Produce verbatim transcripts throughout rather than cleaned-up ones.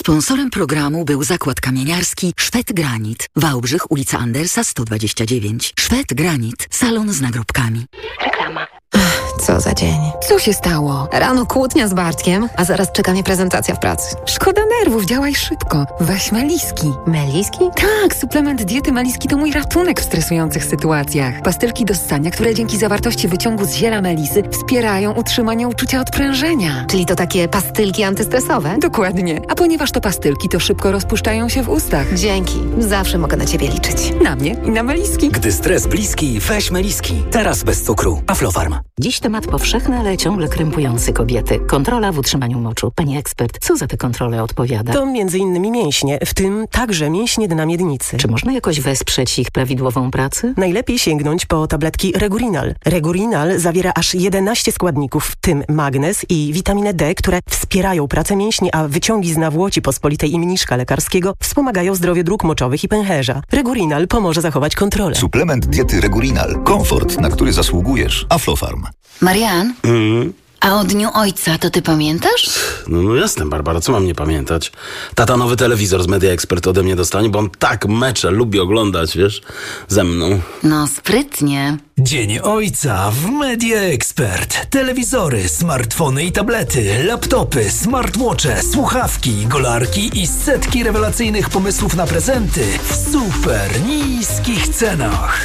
Sponsorem programu był zakład kamieniarski Szwed Granit. Wałbrzych, ulica Andersa sto dwadzieścia dziewięć. Szwed Granit. Salon z nagrobkami. Reklama. Co za dzień. Co się stało? Rano kłótnia z Bartkiem, a zaraz czeka mnie prezentacja w pracy. Szkoda nerwów, działaj szybko. Weź Meliski. Meliski? Tak, suplement diety Meliski to mój ratunek w stresujących sytuacjach. Pastylki do ssania, które dzięki zawartości wyciągu z ziela melisy wspierają utrzymanie uczucia odprężenia. Czyli to takie pastylki antystresowe? Dokładnie. A ponieważ to pastylki, to szybko rozpuszczają się w ustach. Dzięki. Zawsze mogę na ciebie liczyć. Na mnie i na Meliski. Gdy stres bliski, weź Meliski. Teraz bez cukru. Aflofarm. Dziś temat powszechny, ale ciągle krępujący kobiety. Kontrola w utrzymaniu moczu. Pani ekspert, co za te kontrole odpowiada? To między innymi mięśnie, w tym także mięśnie dna miednicy. Czy można jakoś wesprzeć ich prawidłową pracę? Najlepiej sięgnąć po tabletki Regurinal. Regurinal zawiera aż jedenaście składników, w tym magnez i witaminę D, które wspierają pracę mięśni, a wyciągi z nawłoci pospolitej i mniszka lekarskiego wspomagają zdrowie dróg moczowych i pęcherza. Regurinal pomoże zachować kontrolę. Suplement diety Regurinal. Komfort, na który zasługujesz. Aflofarm. Marian? Mm. A o Dniu Ojca to ty pamiętasz? No, no jasne, Barbara, co mam nie pamiętać? Tata nowy telewizor z Media Expert ode mnie dostanie, bo on tak mecze lubi oglądać, wiesz, ze mną. No, sprytnie. Dzień Ojca w Media Expert. Telewizory, smartfony i tablety, laptopy, smartwatche, słuchawki, golarki i setki rewelacyjnych pomysłów na prezenty w super niskich cenach.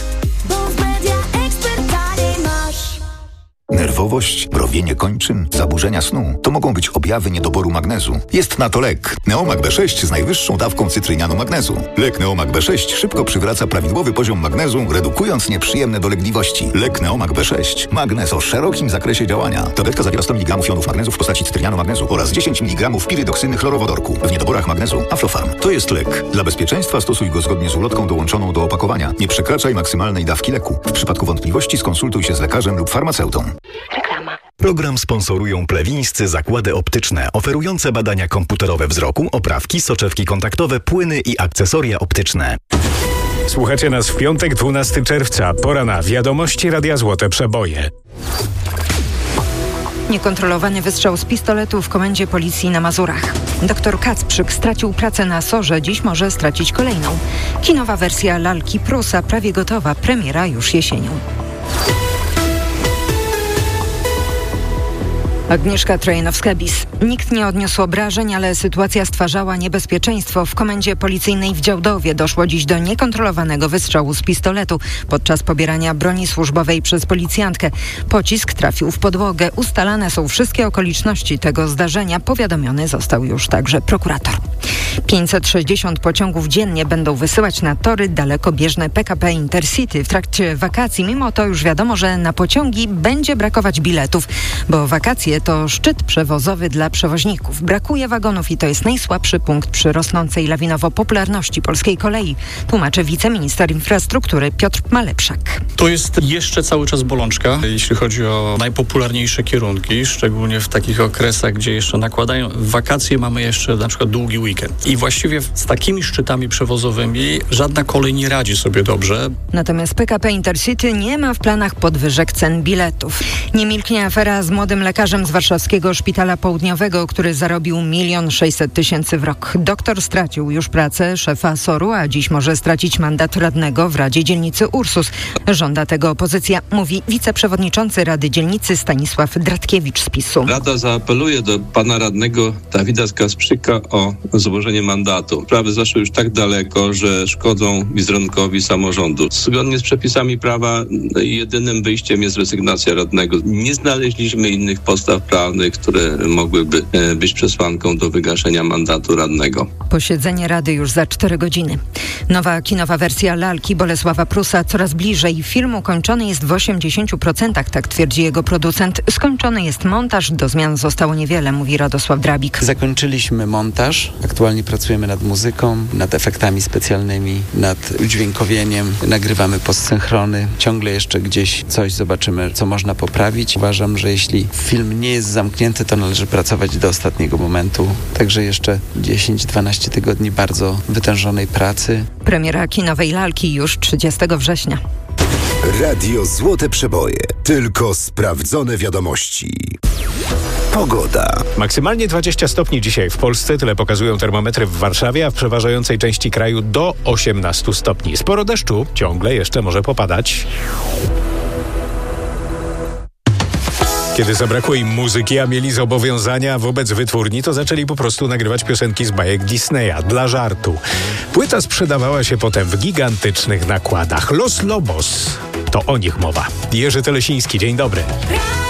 Nerwowość, mrowienie kończyn, zaburzenia snu to mogą być objawy niedoboru magnezu. Jest na to lek. Neomag B sześć z najwyższą dawką cytrynianu magnezu. Lek Neomag B sześć szybko przywraca prawidłowy poziom magnezu, redukując nieprzyjemne dolegliwości. Lek Neomag B sześć. Magnez o szerokim zakresie działania. Tabletka zawiera sto miligramów jonów magnezu w postaci cytrynianu magnezu oraz dziesięć miligramów pirydoksyny chlorowodorku. W niedoborach magnezu Aflofarm. To jest lek. Dla bezpieczeństwa stosuj go zgodnie z ulotką dołączoną do opakowania. Nie przekraczaj maksymalnej dawki leku. W przypadku wątpliwości skonsultuj się z lekarzem lub farmaceutą. Reklama. Program sponsorują plewińscy zakłady optyczne, oferujące badania komputerowe wzroku, oprawki, soczewki kontaktowe, płyny i akcesoria optyczne. Słuchacie nas w piątek, dwunastego czerwca. Pora na wiadomości Radia Złote Przeboje. Niekontrolowany wystrzał z pistoletu w komendzie policji na Mazurach. Doktor Kacprzyk stracił pracę na sorze, dziś może stracić kolejną. Kinowa wersja Lalki Prusa prawie gotowa, premiera już jesienią. Agnieszka Trojanowska-Bis. Nikt nie odniósł obrażeń, ale sytuacja stwarzała niebezpieczeństwo. W komendzie policyjnej w Działdowie doszło dziś do niekontrolowanego wystrzału z pistoletu podczas pobierania broni służbowej przez policjantkę. Pocisk trafił w podłogę. Ustalane są wszystkie okoliczności tego zdarzenia. Powiadomiony został już także prokurator. pięćset sześćdziesiąt pociągów dziennie będą wysyłać na tory dalekobieżne P K P Intercity w trakcie wakacji. Mimo to już wiadomo, że na pociągi będzie brakować biletów, bo wakacje to szczyt przewozowy dla przewoźników. Brakuje wagonów i to jest najsłabszy punkt przy rosnącej lawinowo popularności polskiej kolei, tłumaczy wiceminister infrastruktury Piotr Malepszak. To jest jeszcze cały czas bolączka, jeśli chodzi o najpopularniejsze kierunki, szczególnie w takich okresach, gdzie jeszcze nakładają. W wakacje mamy jeszcze na przykład długi weekend. I właściwie z takimi szczytami przewozowymi żadna kolej nie radzi sobie dobrze. Natomiast P K P Intercity nie ma w planach podwyżek cen biletów. Nie milknie afera z młodym lekarzem z warszawskiego szpitala południowego, który zarobił milion sześćset tysięcy w rok. Doktor stracił już pracę szefa soru, a dziś może stracić mandat radnego w Radzie Dzielnicy Ursus. Żąda tego opozycja, mówi wiceprzewodniczący Rady Dzielnicy Stanisław Dratkiewicz z PiSu. Rada zaapeluje do pana radnego Dawida Kasprzyka o złożenie mandatu. Sprawy zaszły już tak daleko, że szkodzą wizerunkowi samorządu. Zgodnie z przepisami prawa jedynym wyjściem jest rezygnacja radnego. Nie znaleźliśmy innych podstaw prawnych, które mogłyby być przesłanką do wygaszenia mandatu radnego. Posiedzenie Rady już za cztery godziny. Nowa kinowa wersja Lalki Bolesława Prusa coraz bliżej. Film ukończony jest w osiemdziesięciu procentach, tak twierdzi jego producent. Skończony jest montaż, do zmian zostało niewiele, mówi Radosław Drabik. Zakończyliśmy montaż, aktualnie pracujemy nad muzyką, nad efektami specjalnymi, nad udźwiękowieniem, nagrywamy postsynchrony. Ciągle jeszcze gdzieś coś zobaczymy, co można poprawić. Uważam, że jeśli film nie jest zamknięty, to należy pracować do ostatniego momentu. Także jeszcze dziesięć dwanaście tygodni bardzo wytężonej pracy. Premiera kinowej Lalki już trzydziestego września. Radio Złote Przeboje. Tylko sprawdzone wiadomości. Pogoda. Maksymalnie dwadzieścia stopni dzisiaj w Polsce, tyle pokazują termometry w Warszawie, a w przeważającej części kraju do osiemnastu stopni. Sporo deszczu ciągle jeszcze może popadać. Kiedy zabrakło im muzyki, a mieli zobowiązania wobec wytwórni, to zaczęli po prostu nagrywać piosenki z bajek Disneya, dla żartu. Płyta sprzedawała się potem w gigantycznych nakładach. Los Lobos, to o nich mowa. Jerzy Telesiński, dzień dobry.